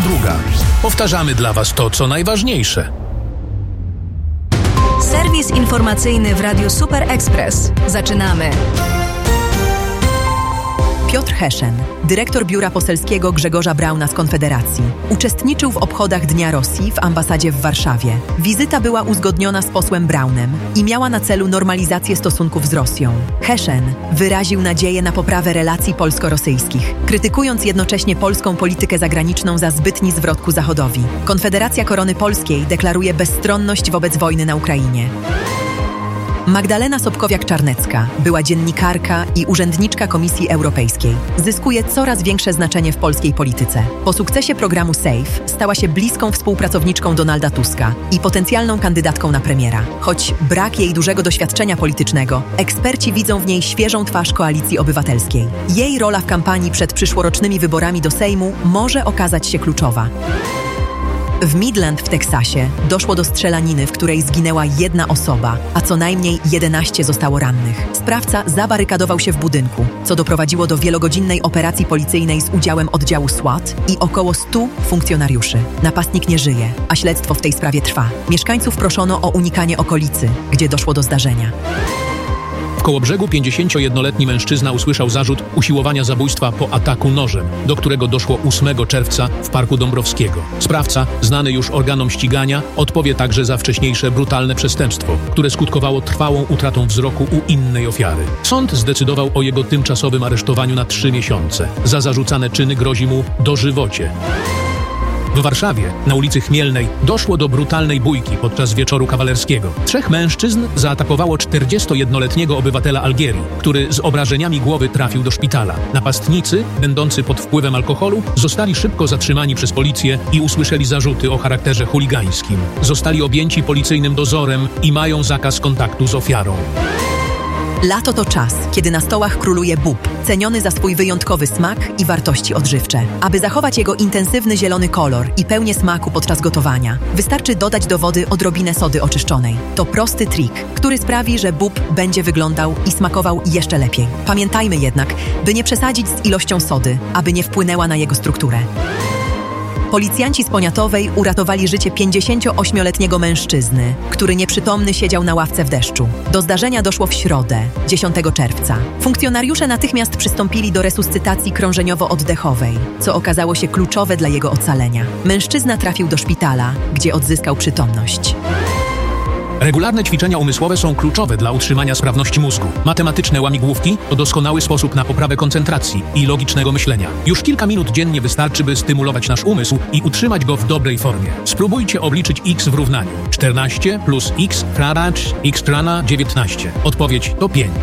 druga. Powtarzamy dla Was to, co najważniejsze. Serwis informacyjny w Radiu Super Express. Zaczynamy. Piotr Heszen, dyrektor biura poselskiego Grzegorza Brauna z Konfederacji, uczestniczył w obchodach Dnia Rosji w ambasadzie w Warszawie. Wizyta była uzgodniona z posłem Braunem i miała na celu normalizację stosunków z Rosją. Heszen wyraził nadzieję na poprawę relacji polsko-rosyjskich, krytykując jednocześnie polską politykę zagraniczną za zbytni zwrot ku Zachodowi. Konfederacja Korony Polskiej deklaruje bezstronność wobec wojny na Ukrainie. Magdalena Sobkowiak-Czarnecka, była dziennikarka i urzędniczka Komisji Europejskiej, zyskuje coraz większe znaczenie w polskiej polityce. Po sukcesie programu SAFE stała się bliską współpracowniczką Donalda Tuska i potencjalną kandydatką na premiera. Choć brak jej dużego doświadczenia politycznego, eksperci widzą w niej świeżą twarz Koalicji Obywatelskiej. Jej rola w kampanii przed przyszłorocznymi wyborami do Sejmu może okazać się kluczowa. W Midland w Teksasie doszło do strzelaniny, w której zginęła jedna osoba, a co najmniej 11 zostało rannych. Sprawca zabarykadował się w budynku, co doprowadziło do wielogodzinnej operacji policyjnej z udziałem oddziału SWAT i około 100 funkcjonariuszy. Napastnik nie żyje, a śledztwo w tej sprawie trwa. Mieszkańców proszono o unikanie okolicy, gdzie doszło do zdarzenia. W Kołobrzegu 51-letni mężczyzna usłyszał zarzut usiłowania zabójstwa po ataku nożem, do którego doszło 8 czerwca w Parku Dąbrowskiego. Sprawca, znany już organom ścigania, odpowie także za wcześniejsze brutalne przestępstwo, które skutkowało trwałą utratą wzroku u innej ofiary. Sąd zdecydował o jego tymczasowym aresztowaniu na 3 miesiące. Za zarzucane czyny grozi mu dożywocie. W Warszawie, na ulicy Chmielnej, doszło do brutalnej bójki podczas wieczoru kawalerskiego. 3 mężczyzn zaatakowało 41-letniego obywatela Algierii, który z obrażeniami głowy trafił do szpitala. Napastnicy, będący pod wpływem alkoholu, zostali szybko zatrzymani przez policję i usłyszeli zarzuty o charakterze chuligańskim. Zostali objęci policyjnym dozorem i mają zakaz kontaktu z ofiarą. Lato to czas, kiedy na stołach króluje bób, ceniony za swój wyjątkowy smak i wartości odżywcze. Aby zachować jego intensywny zielony kolor i pełnię smaku podczas gotowania, wystarczy dodać do wody odrobinę sody oczyszczonej. To prosty trik, który sprawi, że bób będzie wyglądał i smakował jeszcze lepiej. Pamiętajmy jednak, by nie przesadzić z ilością sody, aby nie wpłynęła na jego strukturę. Policjanci z Poniatowej uratowali życie 58-letniego mężczyzny, który nieprzytomny siedział na ławce w deszczu. Do zdarzenia doszło w środę, 10 czerwca. Funkcjonariusze natychmiast przystąpili do resuscytacji krążeniowo-oddechowej, co okazało się kluczowe dla jego ocalenia. Mężczyzna trafił do szpitala, gdzie odzyskał przytomność. Regularne ćwiczenia umysłowe są kluczowe dla utrzymania sprawności mózgu. Matematyczne łamigłówki to doskonały sposób na poprawę koncentracji i logicznego myślenia. Już kilka minut dziennie wystarczy, by stymulować nasz umysł i utrzymać go w dobrej formie. Spróbujcie obliczyć x w równaniu. 14 plus x klaracz x trana 19. Odpowiedź to 5.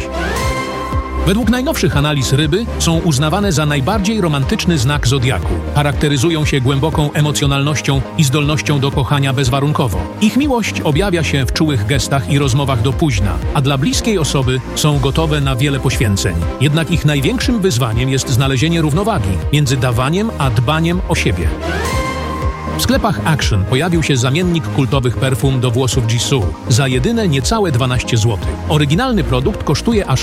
Według najnowszych analiz ryby są uznawane za najbardziej romantyczny znak zodiaku. Charakteryzują się głęboką emocjonalnością i zdolnością do kochania bezwarunkowo. Ich miłość objawia się w czułych gestach i rozmowach do późna, a dla bliskiej osoby są gotowe na wiele poświęceń. Jednak ich największym wyzwaniem jest znalezienie równowagi między dawaniem a dbaniem o siebie. W sklepach Action pojawił się zamiennik kultowych perfum do włosów Jisoo za jedyne niecałe 12 zł. Oryginalny produkt kosztuje aż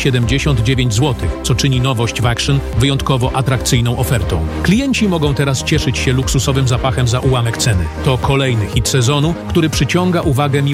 179 zł, co czyni nowość w Action wyjątkowo atrakcyjną ofertą. Klienci mogą teraz cieszyć się luksusowym zapachem za ułamek ceny. To kolejny hit sezonu, który przyciąga uwagę